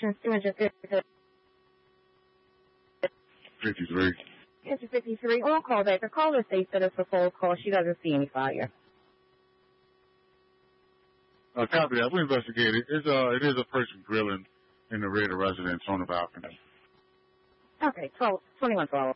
directions 250. 53. Enter 53. On call back. The caller states that it's a full call. She doesn't see any fire. Copy that. We investigated. It is a person grilling in the rear of the residence on the balcony. Okay, 2112.